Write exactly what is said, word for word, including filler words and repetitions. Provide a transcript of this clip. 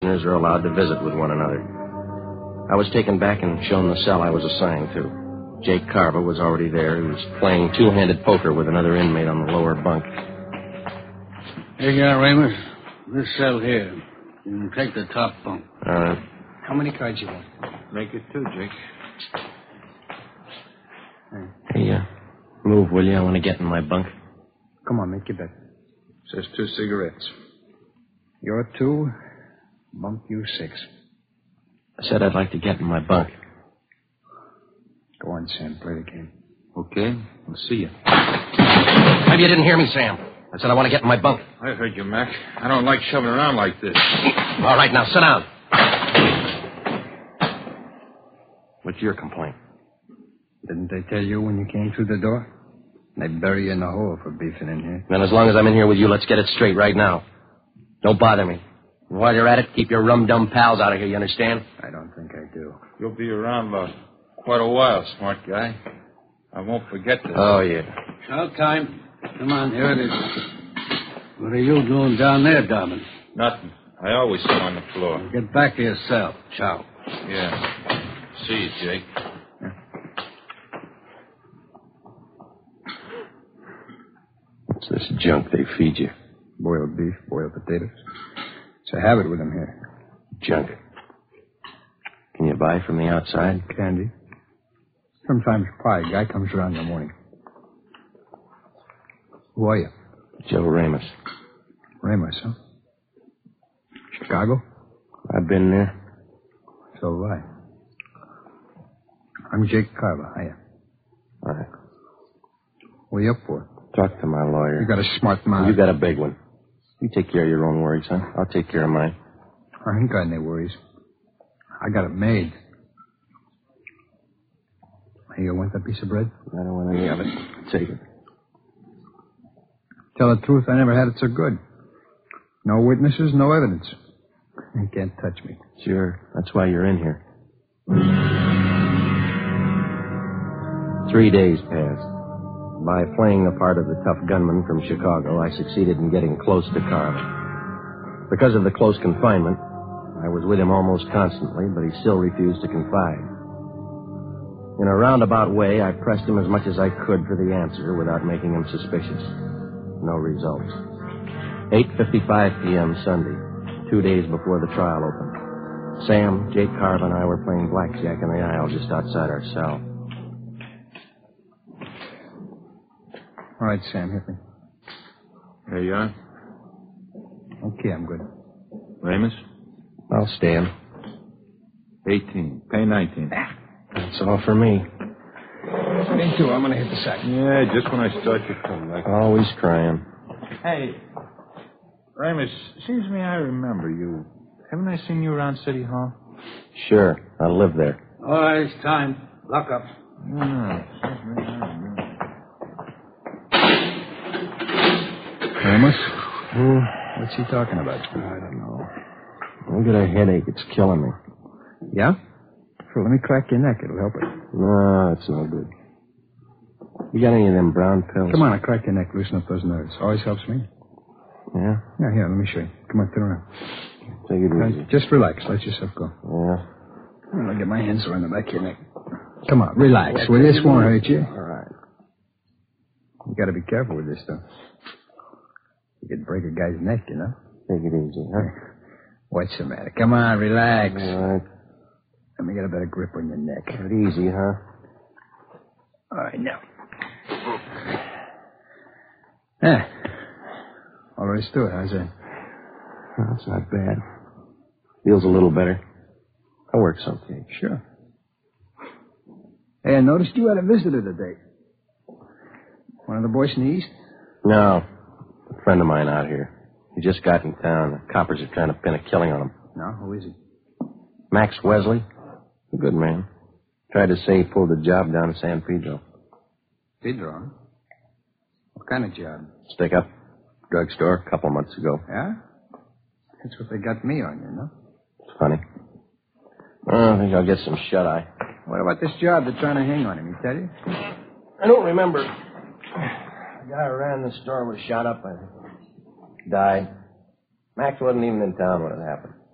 prisoners are allowed to visit with one another. I was taken back and shown the cell I was assigned to. Jake Carver was already there. He was playing two-handed poker with another inmate on the lower bunk. Here you are, Ramos. This cell here. You can take the top bunk. All right. How many cards you want? Make it two, Jake. Hey, uh, move, will you? I want to get in my bunk. Come on, make your bet. Says two cigarettes. You're two, bunk you six. I said I'd like to get in my bunk. Go on, Sam. Play the game. Okay, we'll see you. Maybe you didn't hear me, Sam. I said I want to get in my bunk. I heard you, Mac. I don't like shoving around like this. All right, now sit down. What's your complaint? Didn't they tell you when you came through the door? They bury you in a hole for beefing in here. Then as long as I'm in here with you, let's get it straight right now. Don't bother me. And while you're at it, keep your rum-dum pals out of here, you understand? I don't think I do. You'll be around uh, quite a while, smart guy. I won't forget this. Oh, yeah. Chow time. Come on, here it is. What are you doing down there, Dobbin? Nothing. I always sit on the floor. Get back to your cell. Chow. Yeah. See you, Jake. What's this junk they feed you? Boiled beef, boiled potatoes. It's a habit with them here. Junk. Can you buy from the outside? Candy. Sometimes pie. Guy comes around in the morning. Who are you? Joe Ramos. Ramos, huh? Chicago? I've been there. So have I. I'm Jake Carver. Hiya. All right. What are you up for? Talk to my lawyer. You got a smart mouth. You got a big one. You take care of your own worries, huh? I'll take care of mine. I ain't got any worries. I got it made. Hey, you want that piece of bread? I don't want any of it. Take it. Tell the truth, I never had it so good. No witnesses, no evidence. You can't touch me. Sure. That's why you're in here. Three days passed. By playing the part of the tough gunman from Chicago, I succeeded in getting close to Carver. Because of the close confinement, I was with him almost constantly, but he still refused to confide. In a roundabout way, I pressed him as much as I could for the answer without making him suspicious. No results. eight fifty-five p.m. Sunday, two days before the trial opened. Sam, Jake Carver, and I were playing blackjack in the aisle just outside our cell. All right, Sam, hit me. There you are. Okay, I'm good. Ramos? I'll stand. eighteen. Pay nineteen. That's all for me. Me too. I'm going to hit the sack. Yeah, just when I start to come back. Always crying. Hey, Ramos, seems to me I remember you. Haven't I seen you around City Hall? Sure, I live there. All right, it's time. Lock up. No, seems to me I remember. Ramos? Hmm, What's he talking about? I don't know. I get a headache. It's killing me. Yeah? Sure, let me crack your neck. It'll help it. No, it's no good. You got any of them brown pills? Come on, I'll crack your neck. Loosen up those nerves. Always helps me. Yeah? Yeah, here, let me show you. Come on, turn around. Take it Uh, easy. just relax. Let yourself go. Yeah? I'll get my hands around the back of your neck. Come on, relax. Well, this won't hurt you. All right. You got to be careful with this stuff. You could break a guy's neck, you know. Take it easy, huh? What's the matter? Come on, relax. All right. Let me get a better grip on your neck. Take it easy, huh? All right, now. Yeah. All there is to it. How's that? Well, that's not bad. Feels a little better. I work someday. Sure. Hey, I noticed you had a visitor today. One of the boys from the East? No. A friend of mine out here. He just got in town. The coppers are trying to pin a killing on him. No, who is he? Max Wesley. A good man. Tried to say he pulled a job down in San Pedro. Pedro, huh? What kind of job? Stick up. Drugstore a couple months ago. Yeah? That's what they got me on, you know? It's funny. Oh, I think I'll get some shut-eye. What about this job they're trying to hang on him? He tell you? I don't remember. The guy who ran the store was shot up, I think. Died. Max wasn't even in town when it happened.